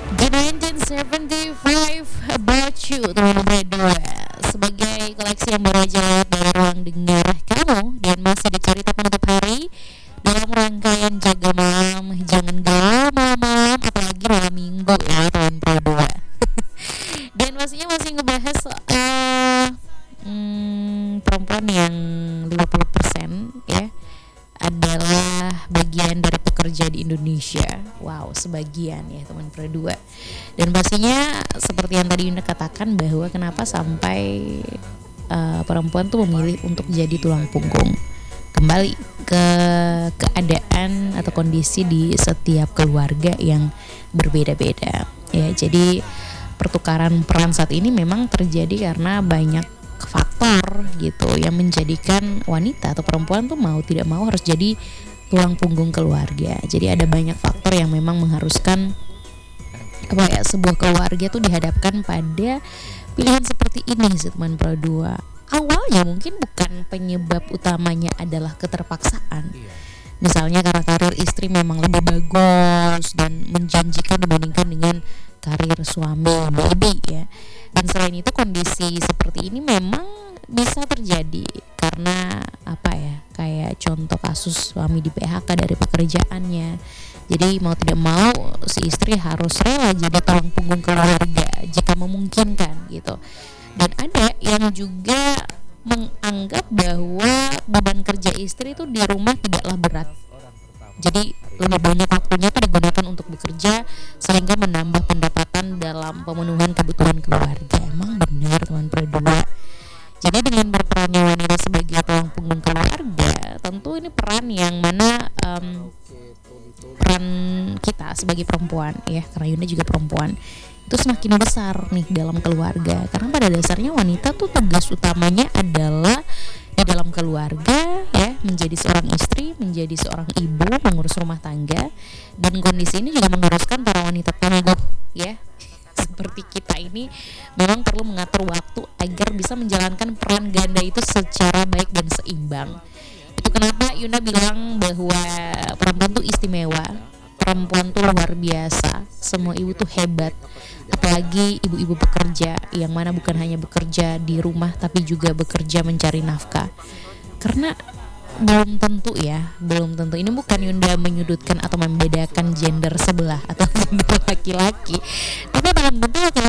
The 1975 About You teman berdua sebagai koleksi yang baru aja lewat dari ruang dengar kamu dan masih di cerita penutup hari dalam rangkaian jaga malam jangan galau malam-malam apalagi malam minggu ya teman berdua. Dan pastinya masih ngebahas soal perempuan yang 50% ya adalah bagian dari pekerja di Indonesia. Wow, sebagian ya teman berdua. Dan pastinya seperti yang tadi Yunda katakan bahwa kenapa sampai perempuan tuh memilih untuk jadi tulang punggung. Kembali ke keadaan atau kondisi di setiap keluarga yang berbeda-beda. Ya, jadi pertukaran peran saat ini memang terjadi karena banyak faktor gitu yang menjadikan wanita atau perempuan tuh mau tidak mau harus jadi tulang punggung keluarga. Jadi ada banyak faktor yang memang mengharuskan sebuah keluarga tuh dihadapkan pada pilihan seperti ini sih teman berdua. Awalnya mungkin bukan penyebab utamanya adalah keterpaksaan. Misalnya karena karir istri memang lebih bagus dan menjanjikan dibandingkan dengan karir suami baby ya. Dan selain itu kondisi seperti ini memang bisa terjadi karena kayak contoh kasus suami di PHK dari pekerjaannya. Jadi mau tidak mau si istri harus rela jadi tulang punggung keluarga jika memungkinkan gitu. Dan ada yang juga menganggap bahwa beban kerja istri itu di rumah tidaklah berat. Jadi lebih banyak waktunya itu digunakan untuk bekerja sehingga menambah pendapatan dalam pemenuhan kebutuhan keluarga. Emang benar teman berdua. Jadi dengan berperannya wanita sebagai tulang punggung keluarga, tentu ini peran yang mana peran kita sebagai perempuan ya, karena Yunda juga perempuan, itu semakin besar nih dalam keluarga. Karena pada dasarnya wanita tuh tugas utamanya adalah di dalam keluarga ya, menjadi seorang istri, menjadi seorang ibu, mengurus rumah tangga. Dan kondisi ini juga mengharuskan para wanita tangguh ya seperti kita ini memang perlu mengatur waktu agar bisa menjalankan peran ganda itu secara baik dan seimbang. Itu kenapa Yunda bilang bahwa perempuan tuh istimewa, perempuan tuh luar biasa, semua ibu tuh hebat. Apalagi ibu-ibu pekerja yang mana bukan hanya bekerja di rumah tapi juga bekerja mencari nafkah. Karena belum tentu. Ini bukan Yunda menyudutkan atau membedakan gender sebelah atau gender laki-laki. Tapi belum tentu laki-laki